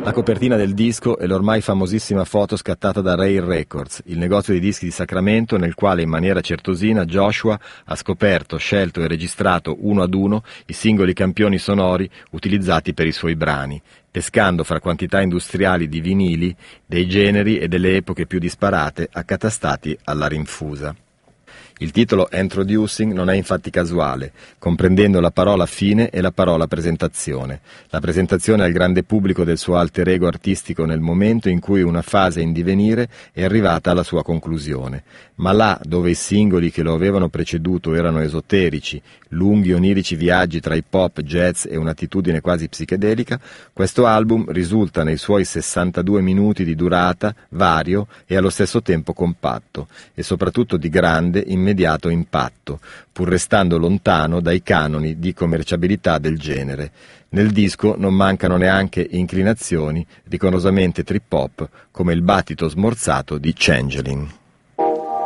La copertina del disco è l'ormai famosissima foto scattata da Rare Records, il negozio di dischi di Sacramento nel quale in maniera certosina Joshua ha scoperto, scelto e registrato uno ad uno i singoli campioni sonori utilizzati per i suoi brani, pescando fra quantità industriali di vinili dei generi e delle epoche più disparate accatastati alla rinfusa. Il titolo Introducing non è infatti casuale, comprendendo la parola fine e la parola presentazione. La presentazione al grande pubblico del suo alter ego artistico nel momento in cui una fase in divenire è arrivata alla sua conclusione. Ma là dove i singoli che lo avevano preceduto erano esoterici, lunghi onirici viaggi tra hip hop, jazz e un'attitudine quasi psichedelica, questo album risulta nei suoi 62 minuti di durata vario e allo stesso tempo compatto, e soprattutto di grande, immediato impatto, pur restando lontano dai canoni di commerciabilità del genere. Nel disco non mancano neanche inclinazioni rigorosamente trip hop come il battito smorzato di Changeling.